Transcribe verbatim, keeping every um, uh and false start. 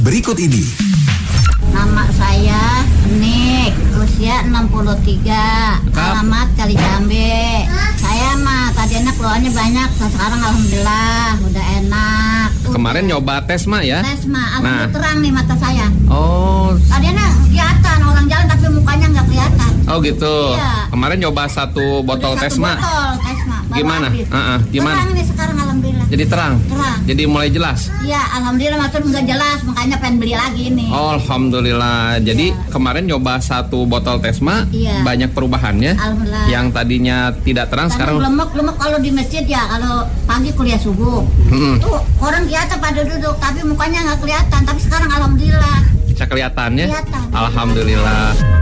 Berikut ini. Nama saya Nik, usia enam puluh tiga, alamat Kalijambe. Saya mah tadinya keluarnya banyak, sekarang alhamdulillah udah enak. Kemarin nyoba tes mah ya? Tes mah, alhamdulillah Nah. terang nih mata saya. Oh, Tadinya kelihatan orang jalan tapi mukanya nggak kelihatan. oh gitu. Iya. Kemarin nyoba satu botol Udah tes satu mah. botol tes mah. baru Gimana? habis. Uh-uh, gimana? Terang nih sekarang alhamdulillah. Jadi terang. Terang. Jadi mulai jelas. Iya, alhamdulillah maksud nggak jelas, makanya pengen beli lagi nih. Oh, alhamdulillah. Jadi Iya. kemarin nyoba satu botol tesma, Iya. banyak perubahannya. Alhamdulillah. Yang tadinya tidak terang Karena sekarang. lemek-lemek kalau di masjid ya, kalau pagi kuliah subuh. Mm-mm. Tuh orang kelihatan pada duduk, tapi mukanya nggak kelihatan. Tapi sekarang alhamdulillah. Bisa kelihatannya. Kelihatan. Alhamdulillah.